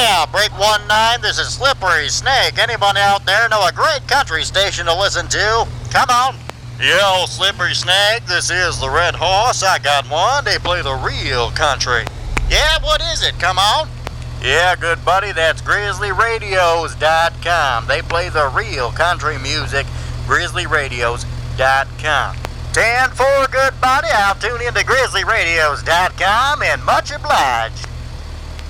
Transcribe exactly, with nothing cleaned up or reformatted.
Yeah, break one nine, this is Slippery Snake. Anybody out there know a great country station to listen to? Come on. Yo, Slippery Snake, this is the Red Horse. I got one. They play the real country. Yeah, what is it? Come on. Yeah, good buddy, that's grizzly radios dot com. They play the real country music, grizzly radios dot com. ten four, good buddy. I'll tune into grizzly radios dot com and much obliged.